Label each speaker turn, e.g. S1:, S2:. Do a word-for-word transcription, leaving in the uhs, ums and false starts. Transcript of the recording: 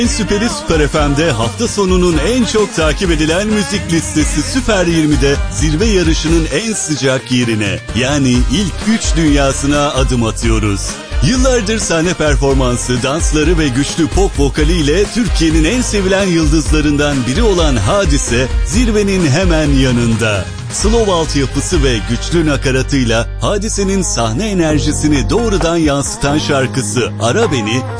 S1: Süperi Süper F M'de hafta sonunun en çok takip edilen müzik listesi Süper yirmide zirve yarışının en sıcak yerine, yani ilk üç dünyasına adım atıyoruz. Yıllardır sahne performansı, dansları ve güçlü pop vokaliyle Türkiye'nin en sevilen yıldızlarından biri olan Hadise, zirvenin hemen yanında. Slow altyapısı ve güçlü nakaratıyla Hadise'nin sahne enerjisini doğrudan yansıtan şarkısı Ara Beni,